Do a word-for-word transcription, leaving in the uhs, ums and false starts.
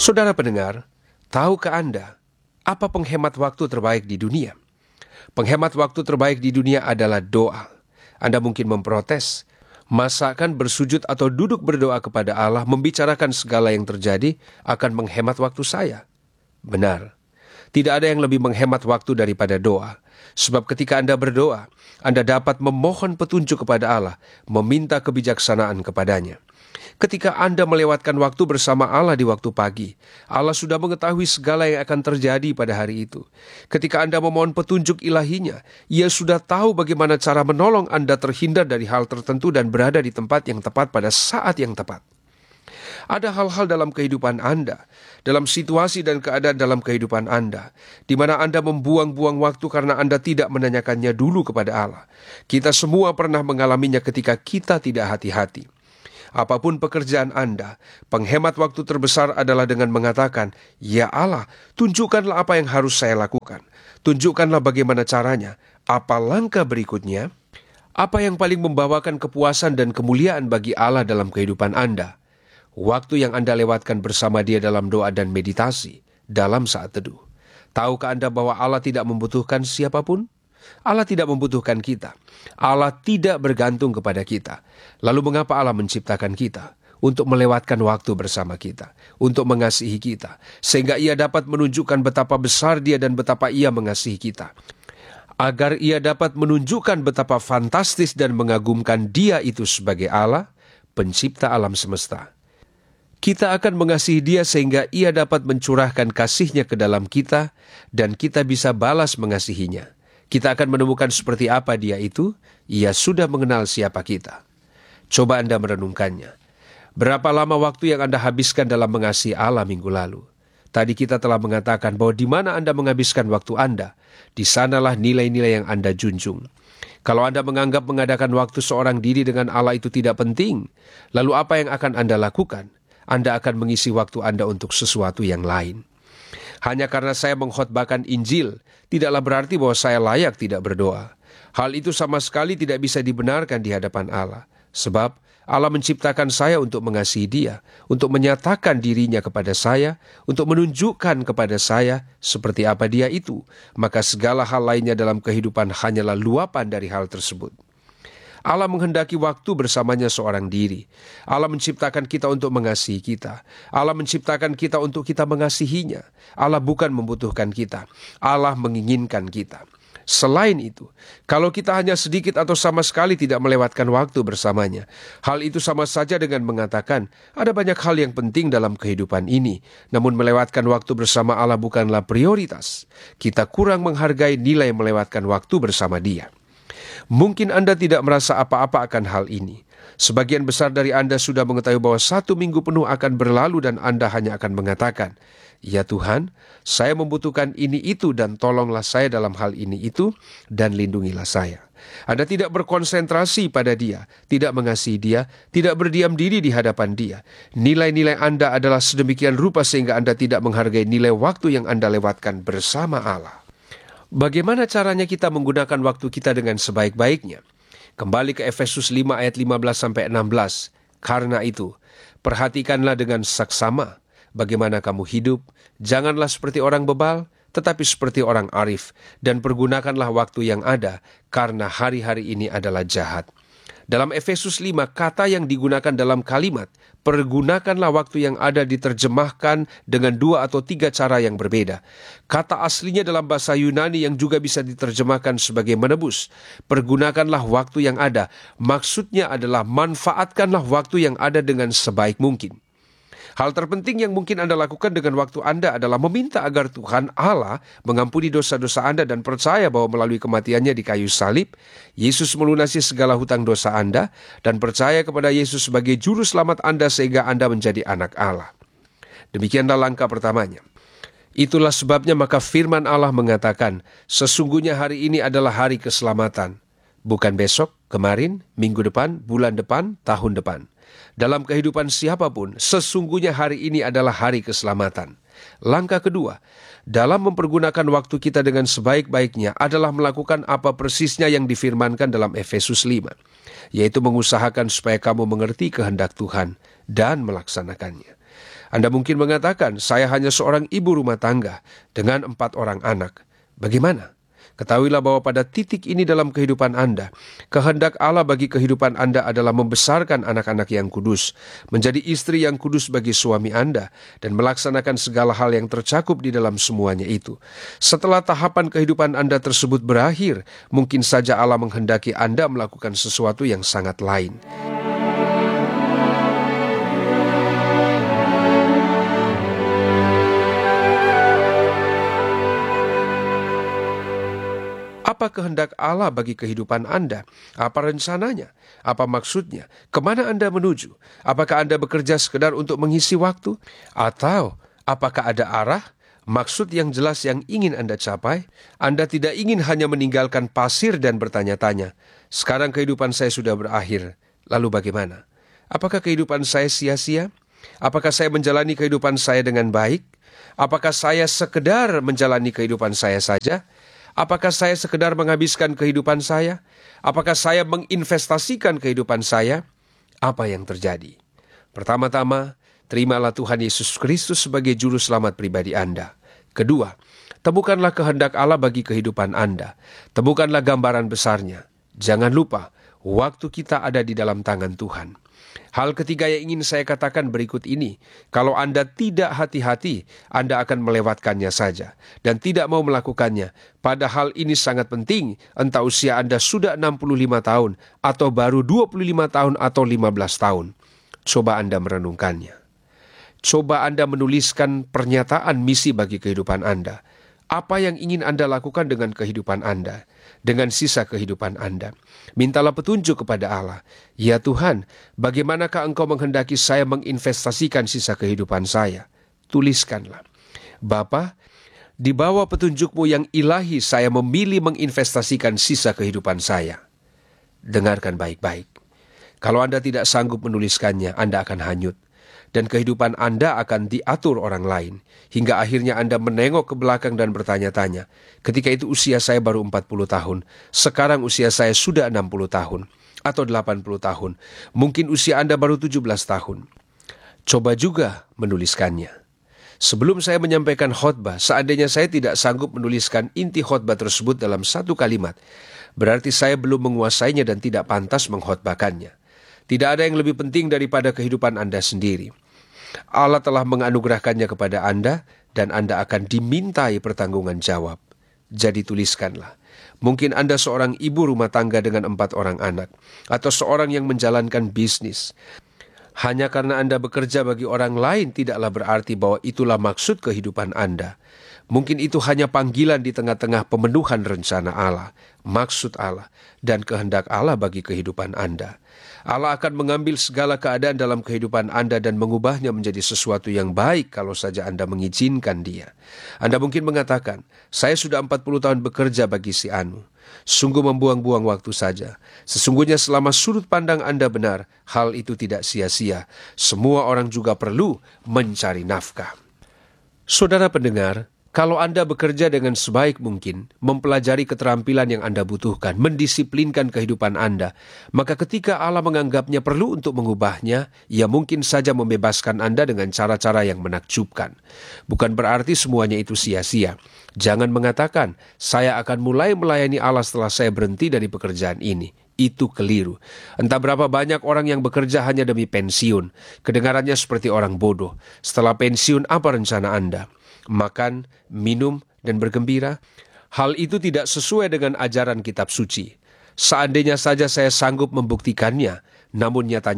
Saudara pendengar, tahukah Anda apa penghemat waktu terbaik di dunia? Penghemat waktu terbaik di dunia adalah doa. Anda mungkin memprotes, masakan bersujud atau duduk berdoa kepada Allah, membicarakan segala yang terjadi akan menghemat waktu saya. Benar, tidak ada yang lebih menghemat waktu daripada doa. Sebab ketika Anda berdoa, Anda dapat memohon petunjuk kepada Allah, meminta kebijaksanaan kepadanya. Ketika Anda melewatkan waktu bersama Allah di waktu pagi, Allah sudah mengetahui segala yang akan terjadi pada hari itu. Ketika Anda memohon petunjuk ilahinya, Ia sudah tahu bagaimana cara menolong Anda terhindar dari hal tertentu dan berada di tempat yang tepat pada saat yang tepat. Ada hal-hal dalam kehidupan Anda, dalam situasi dan keadaan dalam kehidupan Anda, di mana Anda membuang-buang waktu karena Anda tidak menanyakannya dulu kepada Allah. Kita semua pernah mengalaminya ketika kita tidak hati-hati. Apapun pekerjaan Anda, penghemat waktu terbesar adalah dengan mengatakan, "Ya Allah, tunjukkanlah apa yang harus saya lakukan. Tunjukkanlah bagaimana caranya. Apa langkah berikutnya? Apa yang paling membawakan kepuasan dan kemuliaan bagi Allah dalam kehidupan Anda?" Waktu yang Anda lewatkan bersama Dia dalam doa dan meditasi, dalam saat teduh. Tahukah Anda bahwa Allah tidak membutuhkan siapapun? Allah tidak membutuhkan kita. Allah tidak bergantung kepada kita. Lalu mengapa Allah menciptakan kita? Untuk melewatkan waktu bersama kita, untuk mengasihi kita, sehingga Ia dapat menunjukkan betapa besar Dia dan betapa Ia mengasihi kita. Agar Ia dapat menunjukkan betapa fantastis dan mengagumkan Dia itu sebagai Allah, pencipta alam semesta. Kita akan mengasihi Dia sehingga Ia dapat mencurahkan kasih-Nya ke dalam kita, dan kita bisa balas mengasihinya. Kita akan menemukan seperti apa Dia itu. Ia sudah mengenal siapa kita. Coba Anda merenungkannya. Berapa lama waktu yang Anda habiskan dalam mengasihi Allah minggu lalu? Tadi kita telah mengatakan bahwa di mana Anda menghabiskan waktu Anda, di sanalah nilai-nilai yang Anda junjung. Kalau Anda menganggap mengadakan waktu seorang diri dengan Allah itu tidak penting, lalu apa yang akan Anda lakukan? Anda akan mengisi waktu Anda untuk sesuatu yang lain. Hanya karena saya mengkhotbahkan Injil, tidaklah berarti bahwa saya layak tidak berdoa. Hal itu sama sekali tidak bisa dibenarkan di hadapan Allah. Sebab Allah menciptakan saya untuk mengasihi Dia, untuk menyatakan dirinya kepada saya, untuk menunjukkan kepada saya seperti apa Dia itu. Maka segala hal lainnya dalam kehidupan hanyalah luapan dari hal tersebut. Allah menghendaki waktu bersamanya seorang diri. Allah menciptakan kita untuk mengasihi kita. Allah menciptakan kita untuk kita mengasihinya. Allah bukan membutuhkan kita. Allah menginginkan kita. Selain itu, kalau kita hanya sedikit atau sama sekali tidak melewatkan waktu bersamanya, hal itu sama saja dengan mengatakan, ada banyak hal yang penting dalam kehidupan ini, namun melewatkan waktu bersama Allah bukanlah prioritas. Kita kurang menghargai nilai melewatkan waktu bersama Dia. Mungkin Anda tidak merasa apa-apa akan hal ini. Sebagian besar dari Anda sudah mengetahui bahwa satu minggu penuh akan berlalu dan Anda hanya akan mengatakan, "Ya Tuhan, saya membutuhkan ini itu dan tolonglah saya dalam hal ini itu dan lindungilah saya." Anda tidak berkonsentrasi pada Dia, tidak mengasihi Dia, tidak berdiam diri di hadapan Dia. Nilai-nilai Anda adalah sedemikian rupa sehingga Anda tidak menghargai nilai waktu yang Anda lewatkan bersama Allah. Bagaimana caranya kita menggunakan waktu kita dengan sebaik-baiknya? Kembali ke Efesus lima ayat lima belas sampai enam belas. Karena itu, perhatikanlah dengan saksama bagaimana kamu hidup. Janganlah seperti orang bebal, tetapi seperti orang arif. Dan pergunakanlah waktu yang ada, karena hari-hari ini adalah jahat. Dalam Efesus lima, kata yang digunakan dalam kalimat, pergunakanlah waktu yang ada diterjemahkan dengan dua atau tiga cara yang berbeda. Kata aslinya dalam bahasa Yunani yang juga bisa diterjemahkan sebagai menebus. Pergunakanlah waktu yang ada. Maksudnya adalah manfaatkanlah waktu yang ada dengan sebaik mungkin. Hal terpenting yang mungkin Anda lakukan dengan waktu Anda adalah meminta agar Tuhan Allah mengampuni dosa-dosa Anda dan percaya bahwa melalui kematiannya di kayu salib, Yesus melunasi segala hutang dosa Anda dan percaya kepada Yesus sebagai juru selamat Anda sehingga Anda menjadi anak Allah. Demikianlah langkah pertamanya. Itulah sebabnya maka firman Allah mengatakan, sesungguhnya hari ini adalah hari keselamatan. Bukan besok, kemarin, minggu depan, bulan depan, tahun depan. Dalam kehidupan siapapun, sesungguhnya hari ini adalah hari keselamatan. Langkah kedua, dalam mempergunakan waktu kita dengan sebaik-baiknya adalah melakukan apa persisnya yang difirmankan dalam Efesus lima, yaitu mengusahakan supaya kamu mengerti kehendak Tuhan. dan melaksanakannya. Anda mungkin mengatakan, saya hanya seorang ibu rumah tangga dengan empat orang anak. Bagaimana? Ketahuilah bahwa pada titik ini dalam kehidupan Anda, kehendak Allah bagi kehidupan Anda adalah membesarkan anak-anak yang kudus, menjadi istri yang kudus bagi suami Anda, dan melaksanakan segala hal yang tercakup di dalam semuanya itu. Setelah tahapan kehidupan Anda tersebut berakhir, mungkin saja Allah menghendaki Anda melakukan sesuatu yang sangat lain. Apa kehendak Allah bagi kehidupan Anda? Apa rencananya? Apa maksudnya? Kemana Anda menuju? Apakah Anda bekerja sekedar untuk mengisi waktu? Atau apakah ada arah, maksud yang jelas yang ingin Anda capai? Anda tidak ingin hanya meninggalkan pasir dan bertanya-tanya, sekarang kehidupan saya sudah berakhir, lalu bagaimana? Apakah kehidupan saya sia-sia? Apakah saya menjalani kehidupan saya dengan baik? Apakah saya sekedar menjalani kehidupan saya saja? Apakah saya sekedar menghabiskan kehidupan saya? Apakah saya menginvestasikan kehidupan saya? Apa yang terjadi? Pertama-tama, terimalah Tuhan Yesus Kristus sebagai juru selamat pribadi Anda. Kedua, temukanlah kehendak Allah bagi kehidupan Anda. Temukanlah gambaran besarnya. Jangan lupa, waktu kita ada di dalam tangan Tuhan. Hal ketiga yang ingin saya katakan berikut ini. Kalau Anda tidak hati-hati, Anda akan melewatkannya saja dan tidak mau melakukannya. Padahal ini sangat penting, entah usia Anda sudah enam puluh lima tahun atau baru dua puluh lima tahun atau lima belas tahun. Coba Anda merenungkannya. Coba Anda menuliskan pernyataan misi bagi kehidupan Anda. Apa yang ingin Anda lakukan dengan kehidupan Anda, dengan sisa kehidupan Anda? Mintalah petunjuk kepada Allah. Ya Tuhan, bagaimanakah Engkau menghendaki saya menginvestasikan sisa kehidupan saya? Tuliskanlah. Bapa, di bawah petunjuk-Mu yang ilahi, saya memilih menginvestasikan sisa kehidupan saya. Dengarkan baik-baik. Kalau Anda tidak sanggup menuliskannya, Anda akan hanyut. Dan kehidupan Anda akan diatur orang lain. Hingga akhirnya Anda menengok ke belakang dan bertanya-tanya, ketika itu usia saya baru empat puluh tahun, sekarang usia saya sudah enam puluh tahun, atau delapan puluh tahun, mungkin usia Anda baru tujuh belas tahun. Coba juga menuliskannya. Sebelum saya menyampaikan khotbah, seandainya saya tidak sanggup menuliskan inti khotbah tersebut dalam satu kalimat, berarti saya belum menguasainya dan tidak pantas mengkhotbahkannya. Tidak ada yang lebih penting daripada kehidupan Anda sendiri. Allah telah menganugerahkannya kepada Anda dan Anda akan dimintai pertanggungan jawab. Jadi tuliskanlah. Mungkin Anda seorang ibu rumah tangga dengan empat orang anak, atau seorang yang menjalankan bisnis. Hanya karena Anda bekerja bagi orang lain tidaklah berarti bahwa itulah maksud kehidupan Anda. Mungkin itu hanya panggilan di tengah-tengah pemenuhan rencana Allah, maksud Allah, dan kehendak Allah bagi kehidupan Anda. Allah akan mengambil segala keadaan dalam kehidupan Anda dan mengubahnya menjadi sesuatu yang baik kalau saja Anda mengizinkan Dia. Anda mungkin mengatakan, saya sudah empat puluh tahun bekerja bagi si Anu. Sungguh membuang-buang waktu saja. Sesungguhnya selama sudut pandang Anda benar, hal itu tidak sia-sia. Semua orang juga perlu mencari nafkah. Saudara pendengar, kalau Anda bekerja dengan sebaik mungkin, mempelajari keterampilan yang Anda butuhkan, mendisiplinkan kehidupan Anda, maka ketika Allah menganggapnya perlu untuk mengubahnya, Ia mungkin saja membebaskan Anda dengan cara-cara yang menakjubkan. Bukan berarti semuanya itu sia-sia. Jangan mengatakan, saya akan mulai melayani Allah setelah saya berhenti dari pekerjaan ini. Itu keliru. Entah berapa banyak orang yang bekerja hanya demi pensiun. Kedengarannya seperti orang bodoh. Setelah pensiun, apa rencana Anda? Makan, minum, dan bergembira? Hal itu tidak sesuai dengan ajaran kitab suci. Seandainya saja saya sanggup membuktikannya, namun nyatanya